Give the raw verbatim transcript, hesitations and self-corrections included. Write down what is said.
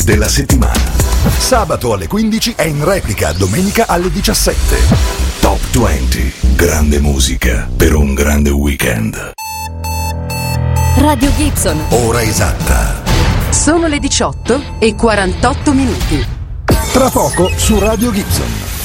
della settimana. Sabato alle quindici e in replica domenica alle diciassette. Top venti. Grande musica per un grande weekend. Radio Gibson. Ora esatta. Sono le diciotto e quarantotto minuti. Tra poco su Radio Gibson.